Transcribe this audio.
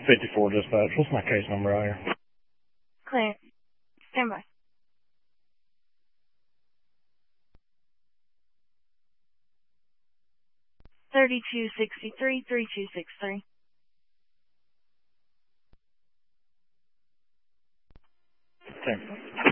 54 dispatch. What's my case number out here? Clear. Stand by. (3263) 3263. Okay.